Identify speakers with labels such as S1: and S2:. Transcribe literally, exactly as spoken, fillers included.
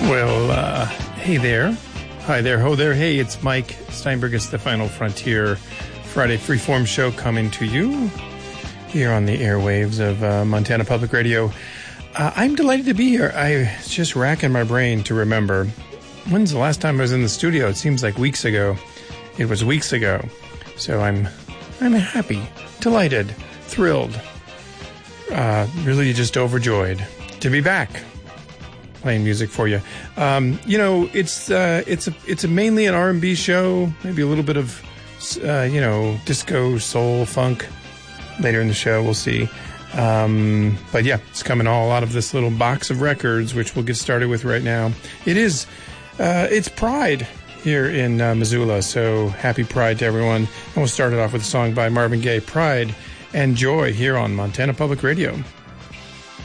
S1: Well, uh, hey there. Hi there, ho there. Hey, it's Mike Steinberg. It's the Final Frontier Friday Freeform show coming to you here on the airwaves of uh, Montana Public Radio. Uh, I'm delighted to be here. I was just racking my brain to remember. When's the last time I was in the studio? It seems like weeks ago. It was weeks ago. So I'm I'm happy, delighted, thrilled, uh, really just overjoyed to be back playing music for you. Um, you know, it's uh, it's a it's a mainly an R and B show, maybe a little bit of uh, you know, disco, soul, funk later in the show. We'll see. Um, but yeah, it's coming all out of this little box of records, which we'll get started with right now. It is uh, it's Pride here in uh, Missoula, so happy Pride to everyone. And we'll start it off with a song by Marvin Gaye, Pride and Joy, here on Montana Public Radio.